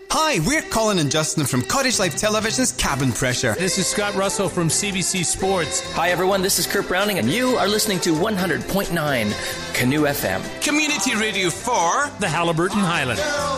Hi, we're Colin and Justin from Cottage Life Television's Cabin Pressure. This is Scott Russell from CBC Sports. Hi, everyone. This is Kurt Browning, and you are listening to 100.9 Canoe FM. Community radio for the Halliburton Highlands.